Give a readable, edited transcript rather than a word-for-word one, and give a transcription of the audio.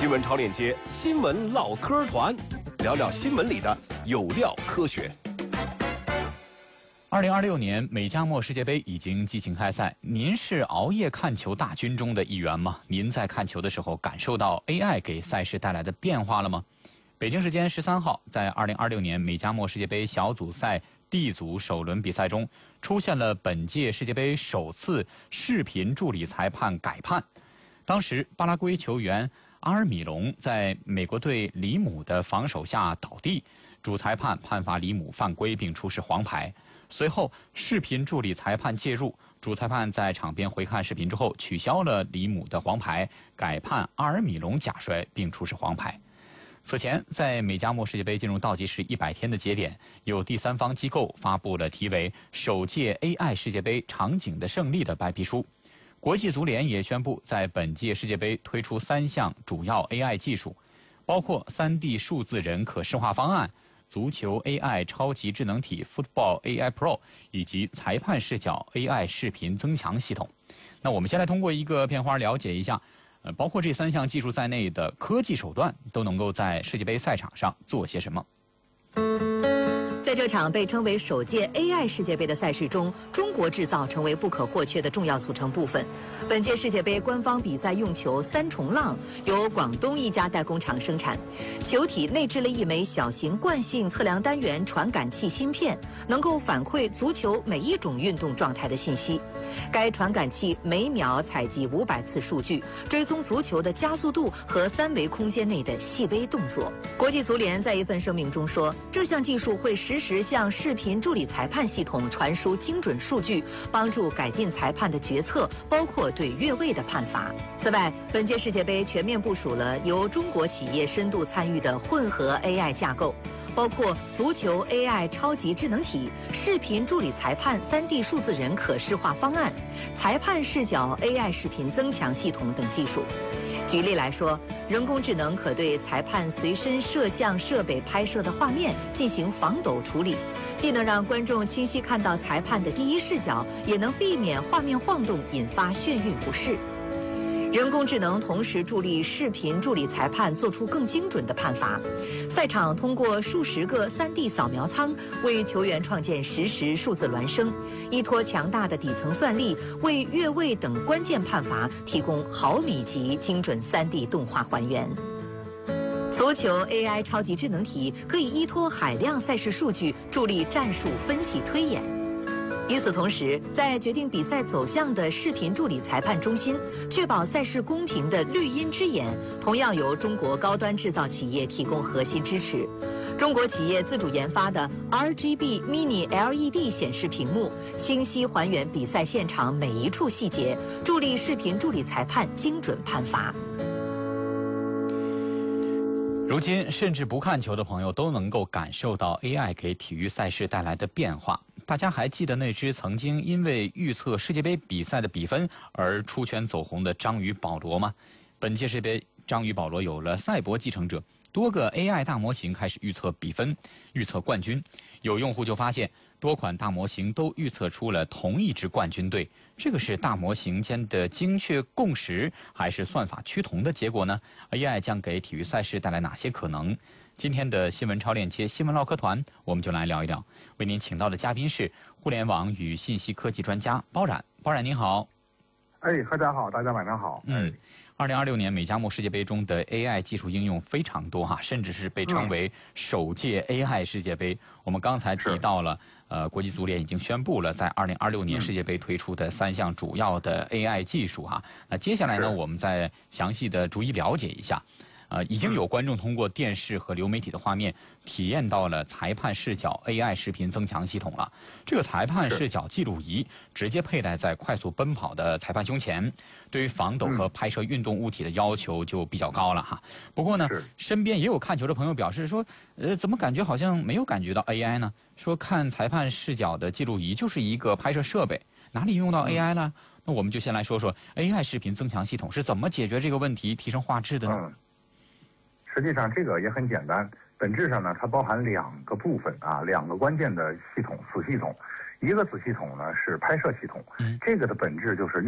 新闻超链接新闻唠嗑团，聊聊新闻里的有料科学。 2026年美加墨世界杯已经激情开赛，您是熬夜看球大军中的一员吗？您在看球的时候感受到 AI 给赛事带来的变化了吗？北京时间13号，在2026年美加墨世界杯小组赛 D 组首轮比赛中，出现了本届世界杯首次视频助理裁判改判。当时巴拉圭球员阿尔米隆在美国队里姆的防守下倒地，主裁判判罚里姆犯规并出示黄牌。随后视频助理裁判介入，主裁判在场边回看视频之后取消了里姆的黄牌，改判阿尔米隆假摔并出示黄牌。此前，在美加墨世界杯进入倒计时100天的节点，有第三方机构发布了题为“首届 AI 世界杯场景的胜利”的白皮书。国际足联也宣布，在本届世界杯推出3项主要 AI 技术，包括 3D 数字人可视化方案、足球 AI 超级智能体 Football AI Pro 以及裁判视角 AI 视频增强系统。那我们先来通过一个片花了解一下，包括这3项技术在内的科技手段都能够在世界杯赛场上做些什么。 在这场被称为首届 AI 世界杯的赛事中，中国制造成为不可或缺的重要组成部分。本届世界杯官方比赛用球3重浪由广东一家代工厂生产，球体内置了一枚小型惯性测量单元传感器芯片，能够反馈足球每一种运动状态的信息。该传感器每秒采集500次数据，追踪足球的加速度和3维空间内的细微动作。国际足联在一份声明中说，这项技术会实时向视频助理裁判系统传输精准数据，帮助改进裁判的决策，包括对越位的判罚。此外，本届世界杯全面部署了由中国企业深度参与的混合 AI 架构，包括足球 AI 超级智能体、视频助理裁判 3D 数字人可视化方案、裁判视角 AI 视频增强系统等技术。举例来说，人工智能可对裁判随身摄像设备拍摄的画面进行防抖处理，既能让观众清晰看到裁判的第一视角，也能避免画面晃动引发眩晕不适。人工智能同时助力视频助理裁判做出更精准的判罚。赛场通过数十个 3D 扫描舱为球员创建实时数字孪生，依托强大的底层算力，为越位等关键判罚提供毫米级精准 3D 动画还原。足球 AI 超级智能体可以依托海量赛事数据助力战术分析推演。与此同时，在决定比赛走向的视频助理裁判中心，确保赛事公平的绿茵之眼，同样由中国高端制造企业提供核心支持。中国企业自主研发的 RGB Mini LED 显示屏幕，清晰还原比赛现场每一处细节，助力视频助理裁判精准判罚。 如今，甚至不看球的朋友都能够感受到 AI 给体育赛事带来的变化。大家还记得那只曾经因为预测世界杯比赛的比分而出圈走红的章鱼保罗吗？本届世界杯，章鱼保罗有了赛博继承者，多个 AI 大模型开始预测比分、预测冠军。有用户就发现，多款大模型都预测出了同一支冠军队。这个是大模型间的精确共识，还是算法趋同的结果呢？ AI 将给体育赛事带来哪些可能？今天的新闻超链接新闻唠嗑团，我们就来聊一聊。为您请到的嘉宾是互联网与信息科技专家包冉。包冉您好。 大家好，大家晚上好。 2026年美加墨世界杯中的 AI 技术应用非常多哈，甚至是被称为首届 AI 世界杯。我们刚才提到了，国际足联已经宣布了在2026年世界杯推出的3项主要的 AI 技术哈。那接下来呢，我们再详细的逐一了解一下。已经有观众通过电视和流媒体的画面体验到了裁判视角 AI 视频增强系统了。这个裁判视角记录仪直接佩戴在快速奔跑的裁判胸前，对于防抖和拍摄运动物体的要求就比较高了哈。不过呢，身边也有看球的朋友表示说，怎么感觉好像没有感觉到 AI 呢？说看裁判视角的记录仪就是一个拍摄设备，哪里用到 AI 了？那我们就先来说说 AI 视频增强系统是怎么解决这个问题、提升画质的呢？ 实际上这个也很简单，本质上呢，它包含2个部分啊，2个关键的系统，子系统。一个子系统呢是拍摄系统，这个的本质就是